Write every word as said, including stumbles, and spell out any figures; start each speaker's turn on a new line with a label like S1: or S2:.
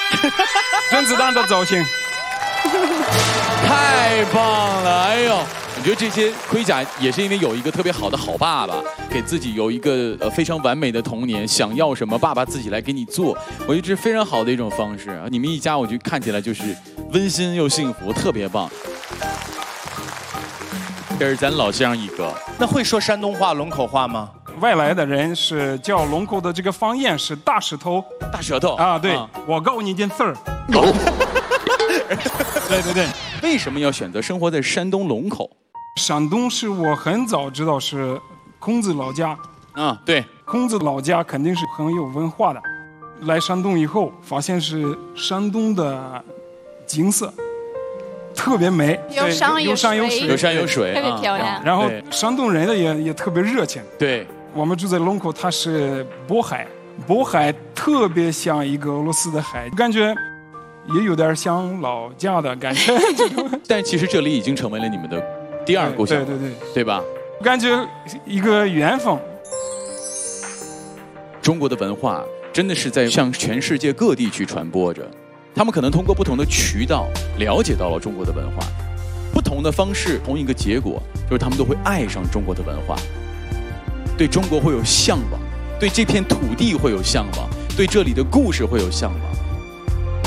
S1: 甄子丹的造型。
S2: 太棒了！哎呦，我觉得这些盔甲也是因为有一个特别好的好爸爸，给自己有一个呃非常完美的童年，想要什么爸爸自己来给你做，我觉得这是非常好的一种方式啊！你们一家我觉得看起来就是温馨又幸福，特别棒。这是咱老乡一哥，
S3: 那会说山东话、龙口话吗？
S1: 外来的人是叫龙口的这个方言是大石头，
S2: 大舌头
S1: 啊，对，
S2: 啊
S1: 我告诉你一件事儿。对对对，
S2: 为什么要选择生活在山东龙口？
S1: 山东是我很早知道是孔子老家，
S2: 啊，对，
S1: 孔子老家肯定是很有文化的。来山东以后，发现是山东的景色特别美，
S4: 有山有
S1: 有山有
S4: 水
S1: 水，
S2: 有山有水，
S4: 特别漂亮
S2: 啊
S1: 然后
S2: 对
S1: 山东人也也特别热情。
S2: 对，
S1: 我们住在龙口，它是渤海，渤海特别像一个俄罗斯的海，感觉也有点像老家的感觉。
S2: 但其实这里已经成为了你们的第二故乡，
S1: 对对对，
S2: 对吧？
S1: 感觉一个缘分。
S2: 中国的文化真的是在向全世界各地去传播着，他们可能通过不同的渠道了解到了中国的文化，不同的方式，同一个结果，就是他们都会爱上中国的文化，对中国会有向往，对这片土地会有向往，对这里的故事会有向往。